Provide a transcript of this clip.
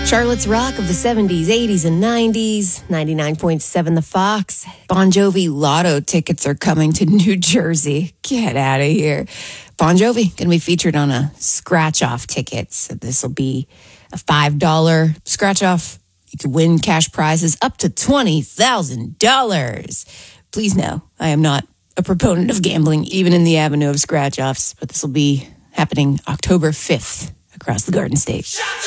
Charlotte's Rock of the 70s, 80s, and 90s, 99.7 The Fox. Bon Jovi lotto tickets are coming to New Jersey. Get out of here. Bon Jovi going to be featured on a scratch-off ticket. So this will be a $5 scratch-off. You could win cash prizes up to $20,000. Please know, I am not a proponent of gambling, even in the avenue of scratch-offs, but this will be happening October 5th across the Garden State.